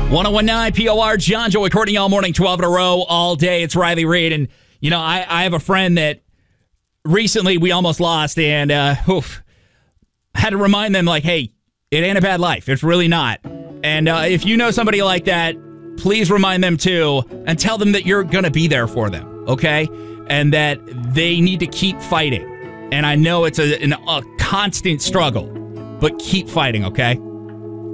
1019 POR, John Joey Courtney all morning, 12 in a row, all day. It's Riley Reid. And, I have a friend that recently we almost lost and had to remind them, like, hey, it ain't a bad life. It's really not. And if you know somebody like that, please remind them too and tell them that you're going to be there for them, okay? And that they need to keep fighting. And I know it's a constant struggle, but keep fighting, okay?